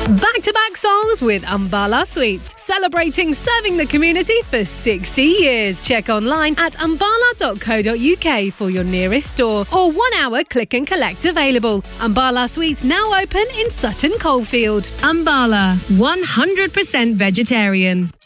Back-to-back songs with Umbala Sweets, celebrating serving the community for 60 years. Check online at umbala.co.uk for your nearest store or 1 hour click and collect available. Umbala Sweets now open in Sutton Coldfield. Umbala, 100% vegetarian.